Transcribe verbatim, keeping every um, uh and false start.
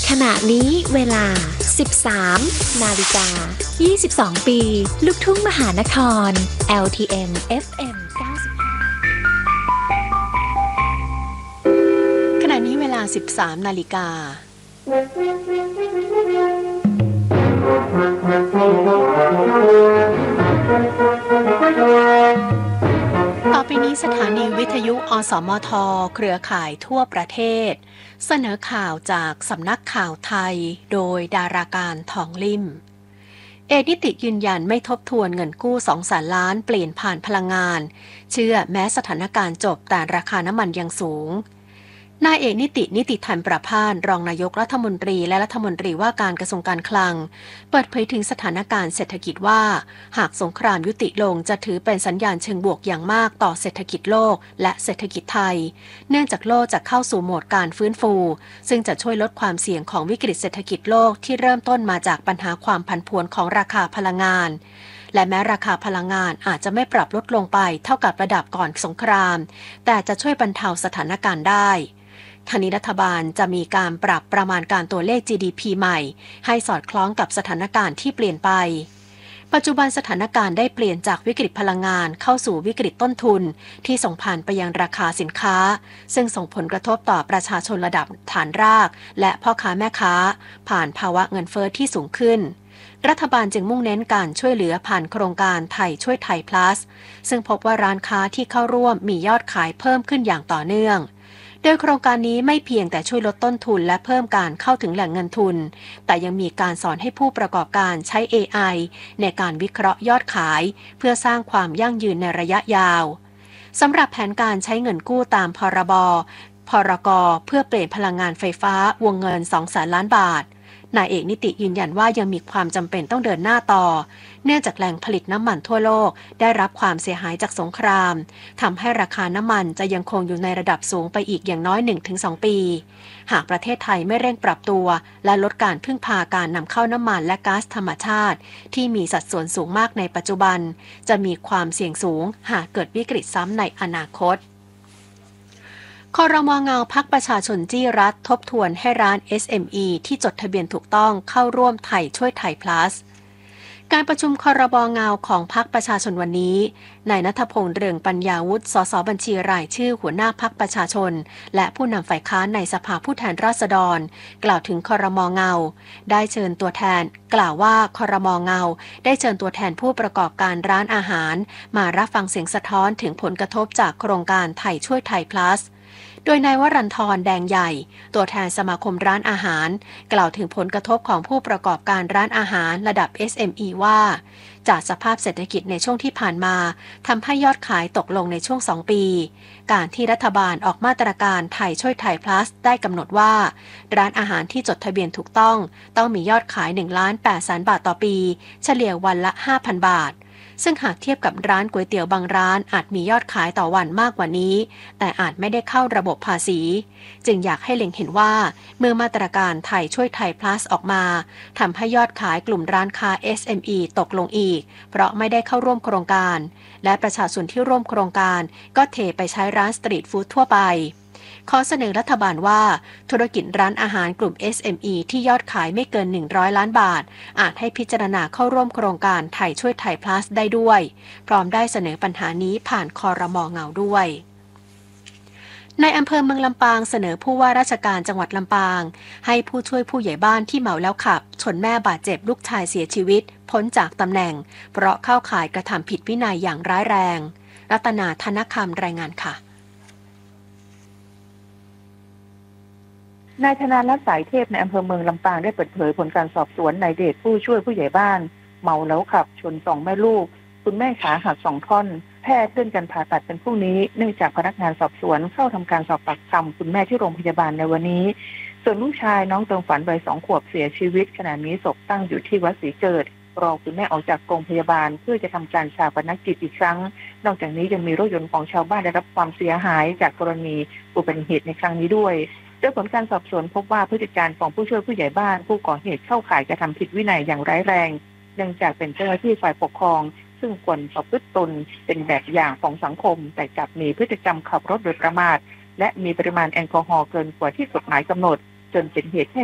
ขณะนี้เวลา สิบสาม นาฬิกา ยี่สิบสอง ปี ลูกทุ่งมหานคร แอล ที เอ็ม เอฟ เอ็ม เก้าสิบห้าขณะนี้เวลา สิบสาม นาฬิกาต่อไปนี้สถานีวิทยุอสมทเครือข่ายทั่วประเทศเสนอข่าวจากสำนักข่าวไทยโดยดาราการทองลิ่มเอกนิติยืนยันไม่ทบทวนเงินกู้สองแสนล้านเปลี่ยนผ่านพลังงานเชื่อแม้สถานการณ์จบแต่ราคาน้ำมันยังสูงนายเอกนิตินิติธรรมประภาสรองนายกรัฐมนตรีและรัฐมนตรีว่าการกระทรวงการคลังเปิดเผยถึงสถานการณ์เศรษฐกิจว่าหากสงครามยุติลงจะถือเป็นสัญญาณเชิงบวกอย่างมากต่อเศรษฐกิจโลกและเศรษฐกิจไทยเนื่องจากโลกจะเข้าสู่โหมดการฟื้นฟูซึ่งจะช่วยลดความเสี่ยงของวิกฤตเศรษฐกิจโลกที่เริ่มต้นมาจากปัญหาความผันผวนของราคาพลังงานและแม้ราคาพลังงานอาจจะไม่ปรับลดลงไปเท่ากับระดับก่อนสงครามแต่จะช่วยบรรเทาสถานการณ์ได้ทางนี้รัฐบาลจะมีการปรับประมาณการตัวเลข จี ดี พี ใหม่ให้สอดคล้องกับสถานการณ์ที่เปลี่ยนไปปัจจุบันสถานการณ์ได้เปลี่ยนจากวิกฤตพลังงานเข้าสู่วิกฤตต้นทุนที่ส่งผ่านไปยังราคาสินค้าซึ่งส่งผลกระทบต่อประชาชนระดับฐานรากและพ่อค้าแม่ค้าผ่านภาวะเงินเฟ้อที่สูงขึ้นรัฐบาลจึงมุ่งเน้นการช่วยเหลือผ่านโครงการไทยช่วยไทย plus ซึ่งพบว่าร้านค้าที่เข้าร่วมมียอดขายเพิ่มขึ้นอย่างต่อเนื่องโดยโครงการนี้ไม่เพียงแต่ช่วยลดต้นทุนและเพิ่มการเข้าถึงแหล่งเงินทุนแต่ยังมีการสอนให้ผู้ประกอบการใช้ เอ ไอ ในการวิเคราะห์ยอดขายเพื่อสร้างความยั่งยืนในระยะยาวสำหรับแผนการใช้เงินกู้ตามพรบพรกเพื่อเปลี่ยนพลังงานไฟฟ้าวงเงิน สองแสนล้านบาทนายเอกนิติยืนยันว่ายังมีความจำเป็นต้องเดินหน้าต่อเนื่องจากแหล่งผลิตน้ำมันทั่วโลกได้รับความเสียหายจากสงครามทำให้ราคาน้ำมันจะยังคงอยู่ในระดับสูงไปอีกอย่างน้อย หนึ่งถึงสอง ปีหากประเทศไทยไม่เร่งปรับตัวและลดการพึ่งพาการนำเข้าน้ำมันและก๊าซธรรมชาติที่มีสัดส่วนสูงมากในปัจจุบันจะมีความเสี่ยงสูงหากเกิดวิกฤตซ้ำในอนาคตครม.เงาพรรคประชาชนจี้รัฐทบทวนให้ร้าน เอส เอ็ม อี ที่จดทะเบียนถูกต้องเข้าร่วมไทยช่วยไทย plus การประชุมครม.เงาของพรรคประชาชนวันนี้นายณัฐพงษ์เรืองปัญญาวุฒิสสบัญชีรายชื่อหัวหน้าพรรคประชาชนและผู้นำฝ่ายค้านในสภาผู้แทนราษฎรกล่าวถึงครม.เงาได้เชิญตัวแทนกล่าวว่าครม.เงาได้เชิญตัวแทนผู้ประกอบการร้านอาหารมารับฟังเสียงสะท้อนถึงผลกระทบจากโครงการไทยช่วยไทย plusโดยนายวรันทรแดงใหญ่ตัวแทนสมาคมร้านอาหารกล่าวถึงผลกระทบของผู้ประกอบการร้านอาหารระดับ เอส เอ็ม อี ว่าจากสภาพเศรษฐกิจในช่วงที่ผ่านมาทำให้ยอดขายตกลงในช่วงสองปีการที่รัฐบาลออกมาตรการไทยช่วยไทย plus ได้กำหนดว่าร้านอาหารที่จดทะเบียนถูกต้องต้องมียอดขาย หนึ่งล้านแปดแสนบาทต่อปีเฉลี่ยวันละ ห้าพัน บาทซึ่งหากเทียบกับร้านก๋วยเตี๋ยวบางร้านอาจมียอดขายต่อวันมากกว่านี้แต่อาจไม่ได้เข้าระบบภาษีจึงอยากให้เล็งเห็นว่าเมื่อมาตรการไทยช่วยไทย plus ออกมาทำให้ยอดขายกลุ่มร้านค้า เอส เอ็ม อี ตกลงอีกเพราะไม่ได้เข้าร่วมโครงการและประชาชนที่ร่วมโครงการก็เทไปใช้ร้านสตรีทฟู้ดทั่วไปขอเสนอรัฐบาลว่าธุรกิจร้านอาหารกลุ่ม เอส เอ็ม อี ที่ยอดขายไม่เกินหนึ่งร้อยล้านบาทอาจให้พิจารณาเข้าร่วมโครงการไทยช่วยไทย plus ได้ด้วยพร้อมได้เสนอปัญหานี้ผ่านครม.เงาด้วยในอำเภอเมืองลำปางเสนอผู้ว่าราชการจังหวัดลำปางให้ผู้ช่วยผู้ใหญ่บ้านที่เมาแล้วขับชนแม่บาดเจ็บลูกชายเสียชีวิตพ้นจากตำแหน่งเพราะเข้าข่ายกระทำผิดวินัยอย่างร้ายแรงรัตนาธนคำรายงานค่ะนายธนารัตน์สายเทพในอำเภอเมืองลำปางได้เปิดเผยผลการสอบสวนนายเดชผู้ช่วยผู้ใหญ่บ้านเมาแล้วขับชนสองแม่ลูกคุณแม่ขาหักสองท่อนแพทย์เลื่อนการผ่าตัดเป็นพรุ่งนี้เนื่องจากพนักงานสอบสวนเข้าทำการสอบปากคำคุณแม่ที่โรงพยาบาลในวันนี้ส่วนลูกชายน้องเติมฝันวัยสองขวบเสียชีวิตขณะนี้ศพตั้งอยู่ที่วัดศรีเกิดรอคุณแม่ออกจากโรงพยาบาลเพื่อจะทำการชาปนกิจอีกครั้งนอกจากนี้ยังมีรถยนต์ของชาวบ้านได้รับความเสียหายจากกรณีอุบัติเหตุในครั้งนี้ด้วยโดยผลการสอบสวนพบว่าพฤติการของผู้ช่วยผู้ใหญ่บ้านผู้ก่อเหตุเข้าข่ายกระทำผิดวินัยอย่างร้ายแรงเนื่องจากเป็นเจ้าหน้าที่ฝ่ายปกครองซึ่งควรประพฤติตนเป็นแบบอย่างของสังคมแต่กลับมีพฤติกรรมขับรถโดยประมาทและมีปริมาณแอลกอฮอล์เกินกว่าที่กฎหมายกำหนดจนเป็นเหตุให้